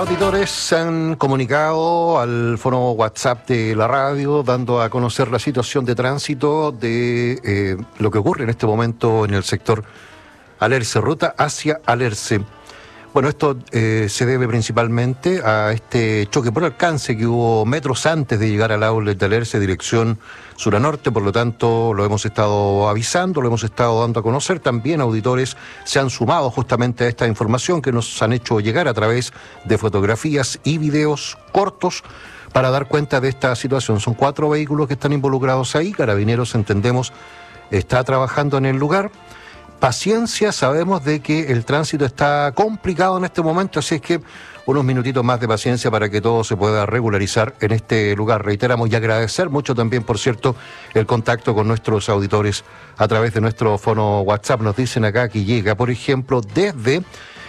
Auditores se han comunicado al foro WhatsApp de la radio dando a conocer la situación de tránsito de lo que ocurre en este momento en el sector Alerce, ruta hacia Alerce. Bueno, esto se debe principalmente a este choque por alcance que hubo metros antes de llegar al outlet de Alerce, dirección sur a norte, por lo tanto lo hemos estado avisando, lo hemos estado dando a conocer. También auditores se han sumado justamente a esta información que nos han hecho llegar a través de fotografías y videos cortos para dar cuenta de esta situación. Son 4 vehículos que están involucrados ahí. Carabineros, entendemos, está trabajando en el lugar. Paciencia, sabemos de que el tránsito está complicado en este momento, así es que unos minutitos más de paciencia para que todo se pueda regularizar en este lugar. Reiteramos y agradecer mucho también, por cierto, el contacto con nuestros auditores a través de nuestro fono WhatsApp. Nos dicen acá que llega, por ejemplo, desde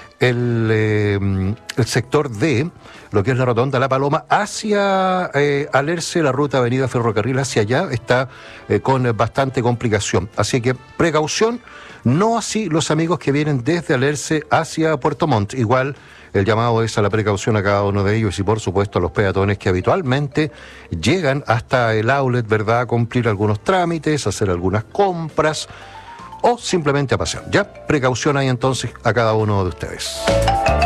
el sector de lo que es la rotonda La Paloma hacia Alerce, la ruta avenida Ferrocarril hacia allá está con bastante complicación. Así que precaución, no así los amigos que vienen desde Alerce hacia Puerto Montt. Igual el llamado es a la precaución a cada uno de ellos y por supuesto a los peatones que habitualmente llegan hasta el outlet, ¿verdad?, a cumplir algunos trámites, a hacer algunas compras o simplemente a pasear. Ya, precaución ahí entonces a cada uno de ustedes.